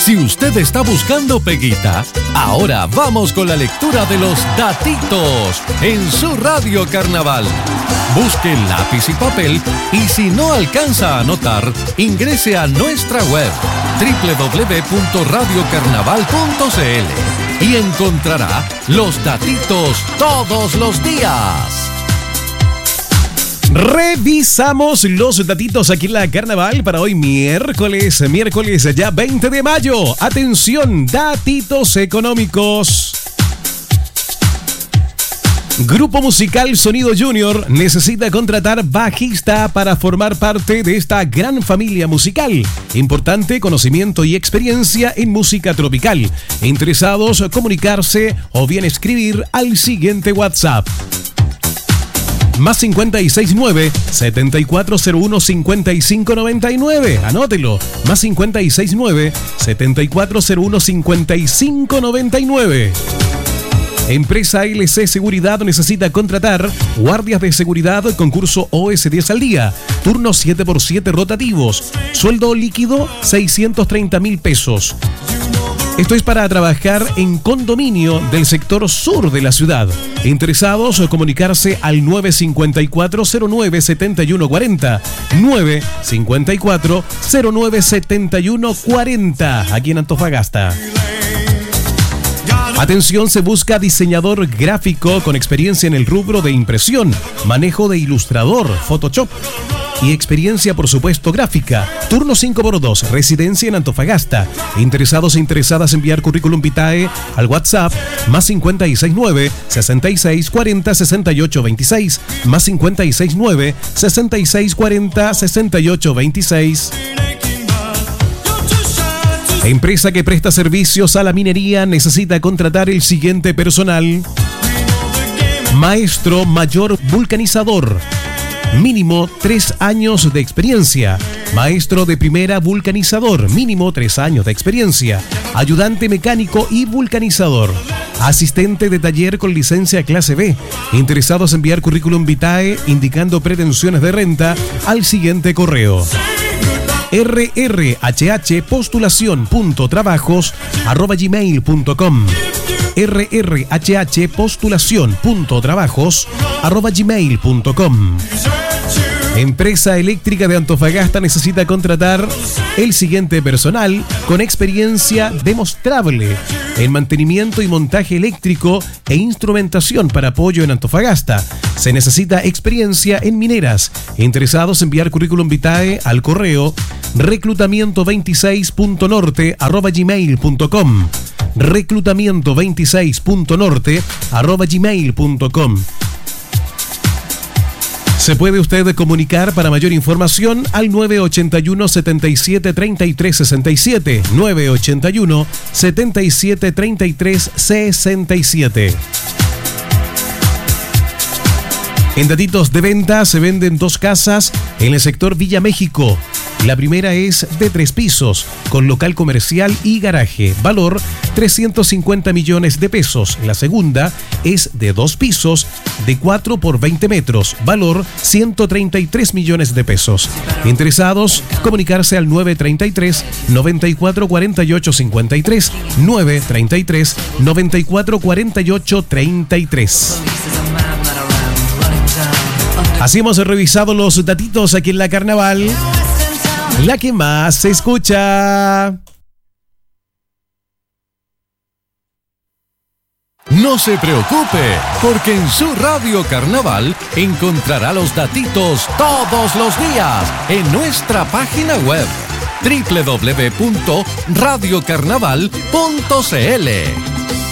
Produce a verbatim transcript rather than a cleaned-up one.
Si usted está buscando peguita, ahora vamos con la lectura de los datitos en su Radio Carnaval. Busque lápiz y papel y si no alcanza a anotar, ingrese a nuestra web doble u doble u doble u punto radio carnaval punto c l y encontrará los datitos todos los días. Revisamos los datitos aquí en la Carnaval para hoy miércoles, miércoles ya veinte de mayo. Atención, datitos económicos. Grupo musical Sonido Junior necesita contratar bajista para formar parte de esta gran familia musical. Importante conocimiento y experiencia en música tropical. Interesados, comunicarse o bien escribir al siguiente WhatsApp. Más cincuenta y seis nueve, setenta y cuatro cero uno, cincuenta y cinco noventa y nueve. Anótelo. Más cincuenta y seis nueve, setenta y cuatro cero uno, cincuenta y cinco noventa y nueve. Empresa L C Seguridad necesita contratar guardias de seguridad, concurso O S diez al día, turnos siete por siete rotativos, sueldo líquido seiscientos treinta mil pesos. Esto es para trabajar en condominio del sector sur de la ciudad. Interesados, comunicarse al nueve cinco cuatro cero nueve siete uno cuatro cero, nueve cinco cuatro cero nueve siete uno cuatro cero, aquí en Antofagasta. Atención, se busca diseñador gráfico con experiencia en el rubro de impresión, manejo de ilustrador, Photoshop y experiencia, por supuesto, gráfica. Turno cinco por dos, residencia en Antofagasta. Interesados e interesadas enviar currículum vitae al WhatsApp más cincuenta y seis nueve, sesenta y seis cuarenta, sesenta y ocho veintiséis, más cincuenta y seis nueve, sesenta y seis cuarenta, sesenta y ocho veintiséis. Empresa que presta servicios a la minería necesita contratar el siguiente personal. Maestro mayor vulcanizador. Mínimo tres años de experiencia. Maestro de primera vulcanizador. Mínimo tres años de experiencia. Ayudante mecánico y vulcanizador. Asistente de taller con licencia clase B. Interesados en enviar currículum vitae indicando pretensiones de renta al siguiente correo. rrhh postulación punto trabajos arroba gmail punto com rrhh postulación punto trabajos arroba gmail punto com. Empresa Eléctrica de Antofagasta necesita contratar el siguiente personal con experiencia demostrable en mantenimiento y montaje eléctrico e instrumentación para apoyo en Antofagasta. Se necesita experiencia en mineras. Interesados en enviar currículum vitae al correo reclutamiento veintiséis punto norte arroba gmail punto com reclutamiento veintiséis punto norte arroba gmail punto com. Se puede usted comunicar para mayor información al nueve ochenta y uno, setenta y siete, treinta y tres sesenta y siete, nueve ochenta y uno, setenta y siete, treinta y tres sesenta y siete. En datitos de venta se venden dos casas en el sector Villa México. La primera es de tres pisos, con local comercial y garaje, valor trescientos cincuenta millones de pesos. La segunda es de dos pisos, de cuatro por veinte metros, valor ciento treinta y tres millones de pesos. Interesados, comunicarse al nueve treinta y tres, noventa y cuatro cuarenta y ocho cincuenta y tres, nueve treinta y tres, noventa y cuatro cuarenta y ocho treinta y tres. Así hemos revisado los datitos aquí en la Carnaval. La que más se escucha. No se preocupe, porque en su Radio Carnaval encontrará los datitos todos los días en nuestra página web doble u doble u doble u punto radio carnaval punto c l.